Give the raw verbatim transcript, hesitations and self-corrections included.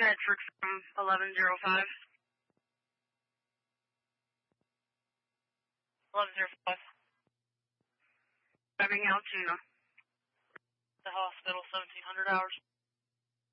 Bedford from eleven oh five. eleven oh five. Driving Altoona. The hospital, seventeen hundred hours.